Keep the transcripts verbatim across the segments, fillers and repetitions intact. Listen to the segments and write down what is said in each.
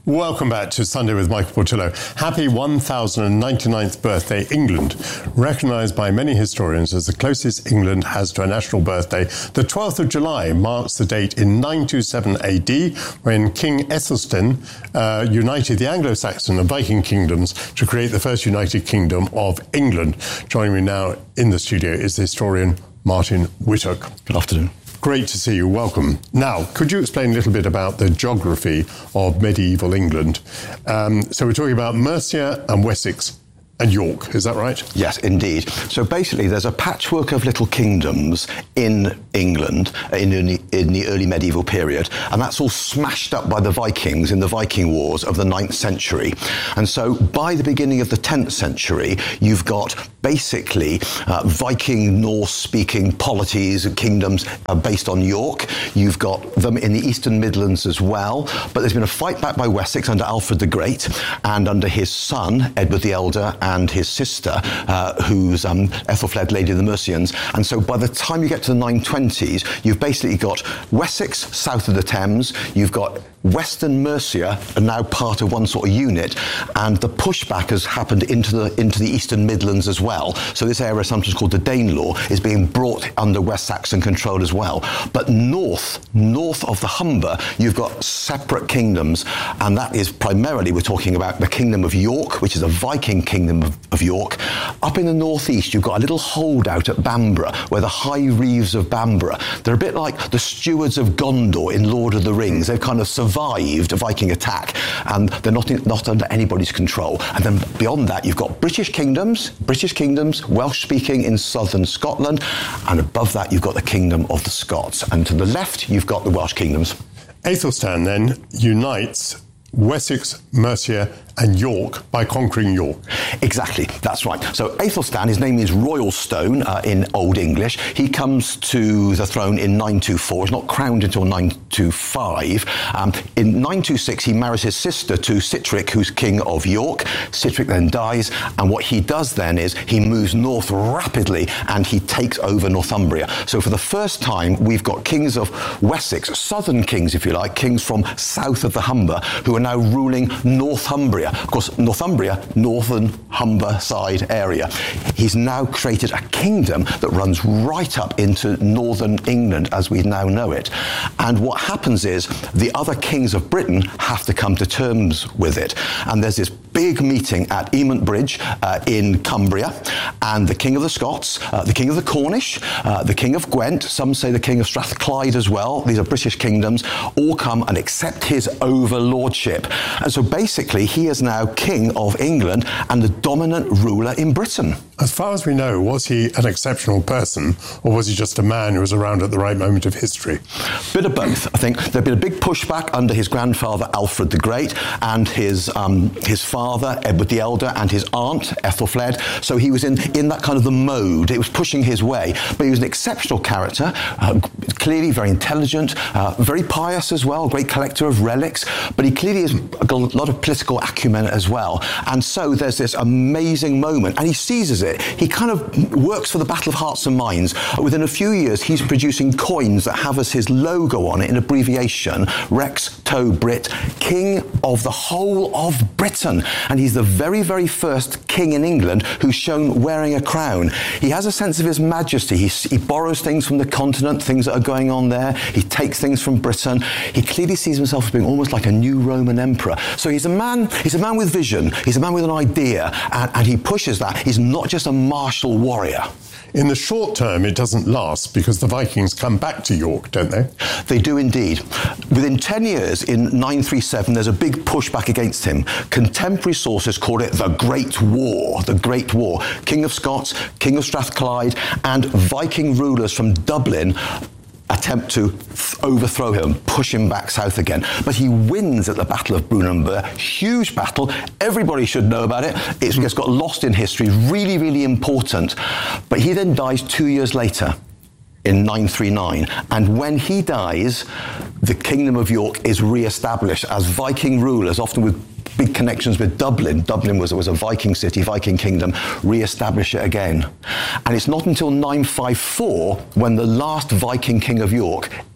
Welcome back to Sunday with Michael Portillo. Happy one thousand ninety-ninth birthday, England. Recognised by many historians as the closest England has to a national birthday, the twelfth of July marks the date in nine twenty-seven A D when King Aethelstan uh, united the Anglo-Saxon and Viking kingdoms to create the first united kingdom of England. Joining me now in the studio is the historian Martin Whittock. Good afternoon. Great to see you. Welcome. Now, could you explain a little bit about the geography of medieval England? Um, so we're talking about Mercia and Wessex and York, is that right? Yes, indeed. So basically, there's a patchwork of little kingdoms in England in, in, the, in the early medieval period, and that's all smashed up by the Vikings in the Viking Wars of the ninth century. And so by the beginning of the tenth century, you've got basically uh, Viking Norse-speaking polities and kingdoms uh, based on York. You've got them in the Eastern Midlands as well, but there's been a fight back by Wessex under Alfred the Great and under his son, Edward the Elder, and his sister, uh, who's um, Ethelfled, Lady of the Mercians. And so by the time you get to the nine twenties, you've basically got Wessex south of the Thames, you've got Western Mercia, and now part of one sort of unit, and the pushback has happened into the into the Eastern Midlands as well. So this area, sometimes called the Danelaw, is being brought under West Saxon control as well. But north, north of the Humber, you've got separate kingdoms, and that is primarily, we're talking about the Kingdom of York, which is a Viking kingdom of, of York. Up in the northeast, you've got a little holdout at Bamborough, where the High Reeves of Bamborough, they're a bit like the stewards of Gondor in Lord of the Rings. They've kind of survived a Viking attack, and they're not in, not under anybody's control. And then beyond that, you've got British kingdoms, British kingdoms, Welsh-speaking in southern Scotland, and above that, you've got the Kingdom of the Scots. And to the left, you've got the Welsh kingdoms. Aethelstan then unites Wessex, Mercia and York by conquering York. Exactly, that's right. So Aethelstan, his name is Royal Stone uh, in Old English. He comes to the throne in nine twenty-four. He's not crowned until nine twenty-five. Um, in nine twenty-six, he marries his sister to Sitric, who's king of York. Sitric then dies, and what he does then is he moves north rapidly and he takes over Northumbria. So for the first time, we've got kings of Wessex, southern kings, if you like, kings from south of the Humber, who are now ruling Northumbria. Of course, Northumbria, northern Humber side area. He's now created a kingdom that runs right up into northern England as we now know it. And what happens is the other kings of Britain have to come to terms with it. And there's this big meeting at Emont Bridge uh, in Cumbria, and the King of the Scots, uh, the King of the Cornish, uh, the King of Gwent, some say the King of Strathclyde as well, these are British kingdoms, all come and accept his overlordship. And so basically he is now King of England and the dominant ruler in Britain. As far as we know, was he an exceptional person, or was he just a man who was around at the right moment of history? Bit of both. I think there'd been a big pushback under his grandfather Alfred the Great and his um, his father Edward the Elder and his aunt Ethelfled. So he was in in that kind of the mode. It was pushing his way, but he was an exceptional character, uh, clearly very intelligent, uh, very pious as well, great collector of relics. But he clearly has got a lot of political acumen as well. And so there's this amazing moment, and he seizes it. He kind of works for the Battle of Hearts and Minds. Within a few years, he's producing coins that have as his logo on it, in abbreviation, Rex To Brit, King of the whole of Britain. And he's the very, very first king in England who's shown wearing a crown. He has a sense of his majesty. He, he borrows things from the continent, things that are going on there. He takes things from Britain. He clearly sees himself as being almost like a new Roman emperor. So he's a man, he's a man with vision. He's a man with an idea, and, and he pushes that. He's not just a martial warrior. In the short term, it doesn't last because the Vikings come back to York, don't they? They do indeed. Within ten years, in nine thirty-seven, there's a big pushback against him. Contemporary sources call it the Great War, the Great War. King of Scots, King of Strathclyde, and Viking rulers from Dublin attempt to th- overthrow him, push him back south again. But he wins at the Battle of Brunanburh. Huge battle. Everybody should know about it. It's, it's got lost in history. Really, really important. But he then dies two years later in nine thirty-nine. And when he dies, the Kingdom of York is re-established as Viking rulers, often with big connections with Dublin. Dublin was, was a Viking city, Viking kingdom, re-establish it again. And it's not until nine fifty-four when the last Viking king of York,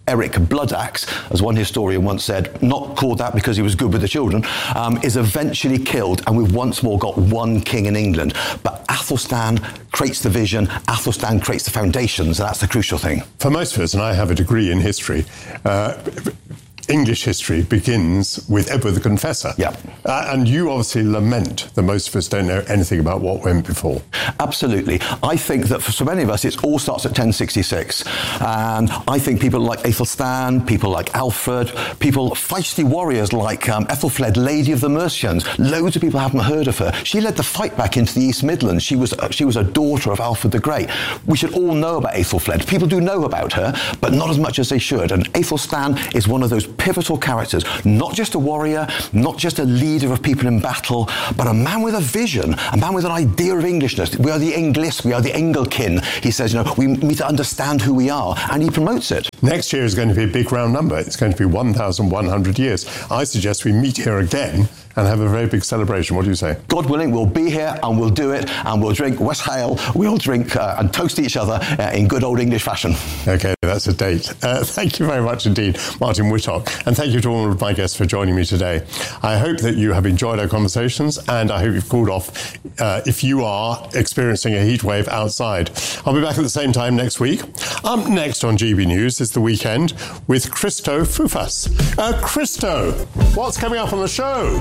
Eric Bloodaxe, as one historian once said, not called that because he was good with the children, um, is eventually killed, and we've once more got one king in England. But Athelstan creates the vision, Athelstan creates the foundations, and that's the crucial thing. For most of us, and I have a degree in history, uh, English history begins with Edward the Confessor. Yeah. Uh, and you obviously lament that most of us don't know anything about what went before. Absolutely. I think that for so many of us, it all starts at ten sixty-six. And I think people like Athelstan, people like Alfred, people, feisty warriors like um, Ethelfled, Lady of the Mercians, loads of people haven't heard of her. She led the fight back into the East Midlands. She was, uh, she was a daughter of Alfred the Great. We should all know about Aethelflaed. People do know about her, but not as much as they should. And Athelstan is one of those pivotal characters, not just a warrior, not just a leader of people in battle, but a man with a vision, a man with an idea of Englishness. We are the Englis, we are the Engelkin. He says, you know, we need to understand who we are, and he promotes it. Next year is going to be a big round number. It's going to be one thousand one hundred years. I suggest we meet here again and have a very big celebration. What do you say? God willing, we'll be here and we'll do it, and we'll drink West Hale, we'll drink uh, and toast each other uh, in good old English fashion. OK, that's a date. Uh, thank you very much indeed, Martin Whittock. And thank you to all of my guests for joining me today. I hope that you have enjoyed our conversations, and I hope you've cooled off uh, if you are experiencing a heat wave outside. I'll be back at the same time next week. Up next on G B News is The Weekend with Christo Fufas. Uh, Christo, what's coming up on the show?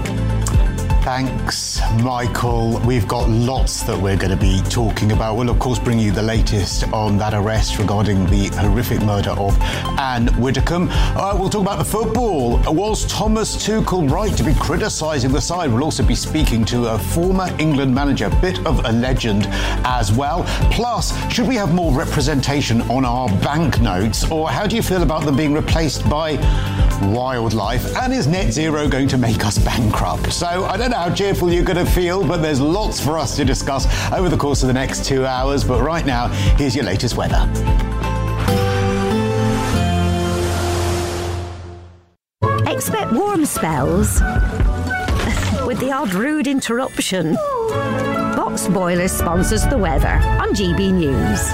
Thanks, Michael. We've got lots that we're going to be talking about. We'll, of course, bring you the latest on that arrest regarding the horrific murder of Anne Widdecombe. Uh, we'll talk about the football. Was Thomas Tuchel right to be criticising the side? We'll also be speaking to a former England manager, bit of a legend as well. Plus, should we have more representation on our banknotes, or how do you feel about them being replaced by wildlife? And is net zero going to make us bankrupt? So I don't know how cheerful you're going to feel, but there's lots for us to discuss over the course of the next two hours. But right now, here's your latest weather. Expect warm spells with the odd rude interruption. Box Boilers sponsors the weather on G B News.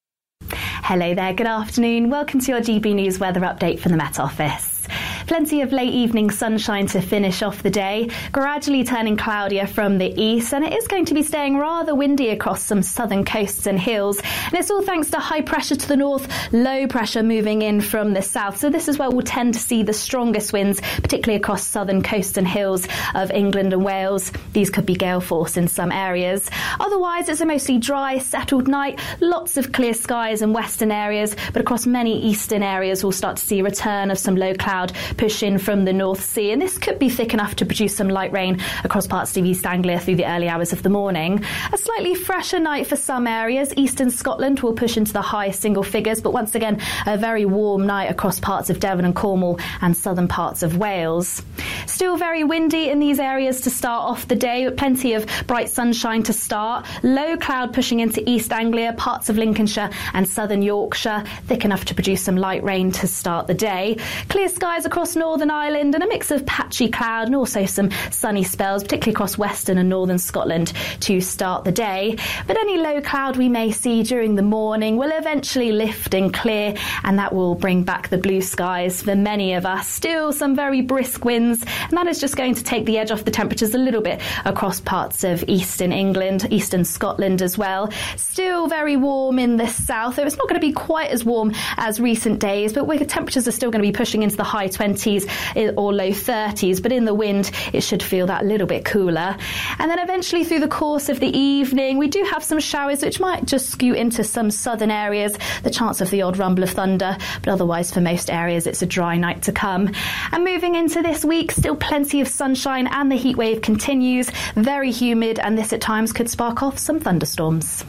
Hello there, good afternoon. Welcome to your G B News weather update from the Met Office. Plenty of late evening sunshine to finish off the day, gradually turning cloudier from the east, and it is going to be staying rather windy across some southern coasts and hills. And it's all thanks to high pressure to the north, low pressure moving in from the south. So this is where we'll tend to see the strongest winds, particularly across southern coasts and hills of England and Wales. These could be gale force in some areas. Otherwise, it's a mostly dry, settled night, lots of clear skies in western areas, but across many eastern areas we'll start to see a return of some low cloud push in from the North Sea, and this could be thick enough to produce some light rain across parts of East Anglia through the early hours of the morning. A slightly fresher night for some areas. Eastern Scotland will push into the high single figures, but once again a very warm night across parts of Devon and Cornwall and southern parts of Wales. Still very windy in these areas to start off the day, with plenty of bright sunshine to start. Low cloud pushing into East Anglia, parts of Lincolnshire and southern Yorkshire, thick enough to produce some light rain to start the day. Clear skies across Northern Ireland and a mix of patchy cloud and also some sunny spells, particularly across western and northern Scotland to start the day. But any low cloud we may see during the morning will eventually lift and clear, and that will bring back the blue skies for many of us. Still some very brisk winds, and that is just going to take the edge off the temperatures a little bit across parts of eastern England, eastern Scotland as well. Still very warm in the south, though it's not going to be quite as warm as recent days, but where temperatures are still going to be pushing into the high twenties or low thirties, but in the wind it should feel that little bit cooler. And then eventually through the course of the evening we do have some showers which might just skew into some southern areas, the chance of the odd rumble of thunder, but otherwise for most areas it's a dry night to come. And moving into this week, still plenty of sunshine and the heat wave continues, very humid, and this at times could spark off some thunderstorms.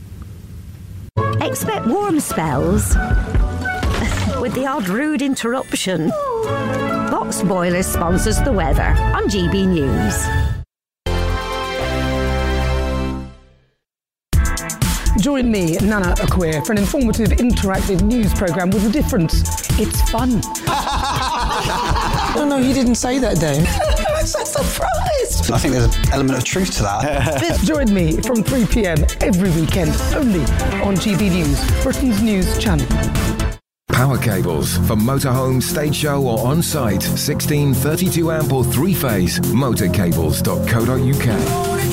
Expect warm spells with the odd rude interruption. Box Boilers sponsors the weather on G B News. Join me, Nana Akua, for an informative, interactive news programme with a difference. It's fun. No, no, he didn't say that, Dave. I'm so surprised. I think there's an element of truth to that. Join me from three p m every weekend, only on G B News, Britain's news channel. power cables for motorhome, stage show or on-site. sixteen, thirty-two amp or three-phase. motorcables dot co dot uk.